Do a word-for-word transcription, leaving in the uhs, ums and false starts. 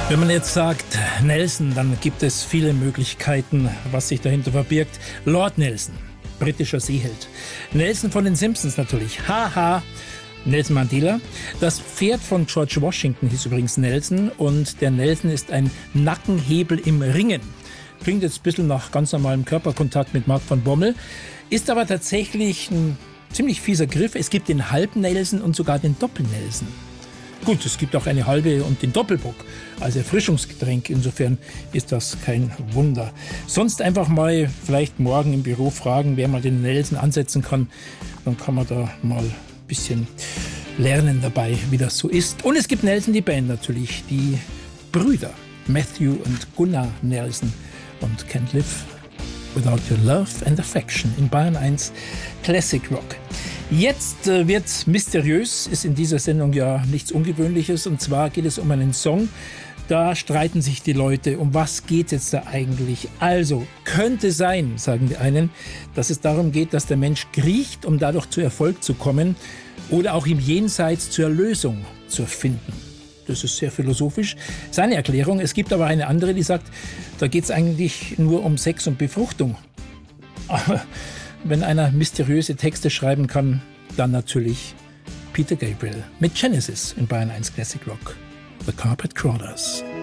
Wenn man jetzt sagt Nelson, dann gibt es viele Möglichkeiten, was sich dahinter verbirgt. Lord Nelson, britischer Seeheld. Nelson von den Simpsons natürlich. Haha. Nelson Mandela. Das Pferd von George Washington hieß übrigens Nelson und der Nelson ist ein Nackenhebel im Ringen. Klingt jetzt ein bisschen nach ganz normalem Körperkontakt mit Mark von Bommel, ist aber tatsächlich ein ziemlich fieser Griff. Es gibt den Halb-Nelson und sogar den Doppel-Nelson. Gut, es gibt auch eine halbe und den Doppelbock als Erfrischungsgetränk. Insofern ist das kein Wunder. Sonst einfach mal vielleicht morgen im Büro fragen, wer mal den Nelson ansetzen kann. Dann kann man da mal ein bisschen lernen dabei, wie das so ist. Und es gibt Nelson, die Band natürlich, die Brüder Matthew und Gunnar Nelson und Can't Live Without Your Love and Affection in Bayern eins Classic Rock. Jetzt äh, wird mysteriös, ist in dieser Sendung ja nichts Ungewöhnliches, und zwar geht es um einen Song. Da streiten sich die Leute, um was geht es da eigentlich? Also, könnte sein, sagen die einen, dass es darum geht, dass der Mensch kriecht, um dadurch zu Erfolg zu kommen oder auch im Jenseits zur Erlösung zu finden. Das ist sehr philosophisch. Seine Erklärung. Es gibt aber eine andere, die sagt, da geht es eigentlich nur um Sex und Befruchtung. Aber wenn einer mysteriöse Texte schreiben kann, dann natürlich Peter Gabriel mit Genesis in Bayern eins Classic Rock. The Carpet Crawlers.